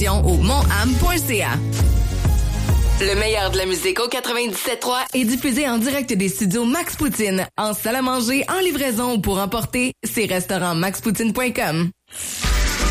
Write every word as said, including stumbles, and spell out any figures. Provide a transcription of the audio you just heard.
réservation au monham point c a. Le meilleur de la musique au quatre-vingt-dix-sept trois est diffusé en direct des studios Max Poutine, en salle à manger, en livraison ou pour emporter, c'est restaurant max poutine point com.